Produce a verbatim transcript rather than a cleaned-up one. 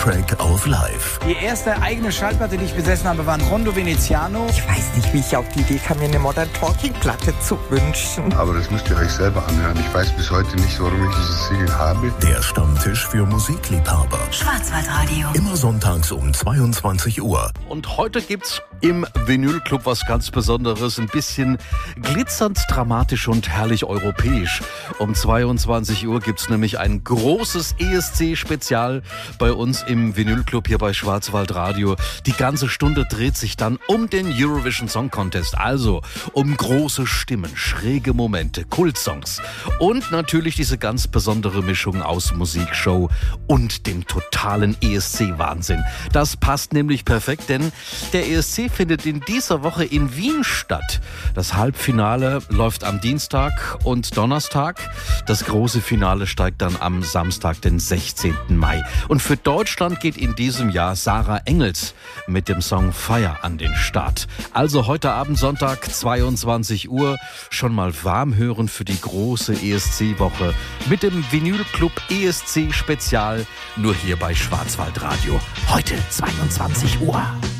Soundtrack of Life. Die erste eigene Schallplatte, die ich besessen habe, war ein Rondo Veneziano. Ich weiß nicht, wie ich auf die Idee kam, mir eine Modern Talking Platte zu wünschen. Aber das müsst ihr euch selber anhören. Ich weiß bis heute nicht, warum ich dieses Single habe. Der Stammtisch für Musikliebhaber. Schwarzwaldradio. Immer sonntags um zweiundzwanzig Uhr. Und heute gibt's im Vinylclub was ganz Besonderes. Ein bisschen glitzernd, dramatisch und herrlich europäisch. Um zweiundzwanzig Uhr gibt's nämlich ein großes E S C-Spezial bei uns im Vinylclub hier bei Schwarzwaldradio. Die ganze Stunde dreht sich dann um den Eurovision Song Contest. Also um große Stimmen, schräge Momente, Kultsongs und natürlich diese ganz besondere Mischung aus Musikshow und dem totalen E S C-Wahnsinn. Das passt nämlich perfekt, denn der E S C findet in dieser Woche in Wien statt. Das Halbfinale läuft am Dienstag und Donnerstag. Das große Finale steigt dann am Samstag, den sechzehnten Mai. Und für Deutschland geht in diesem Jahr Sarah Engels mit dem Song Fire an den Start. Also heute Abend, Sonntag, zweiundzwanzig Uhr, schon mal warm hören für die große E S C-Woche mit dem Vinylclub E S C-Spezial, nur hier bei Schwarzwaldradio. Heute zweiundzwanzig Uhr.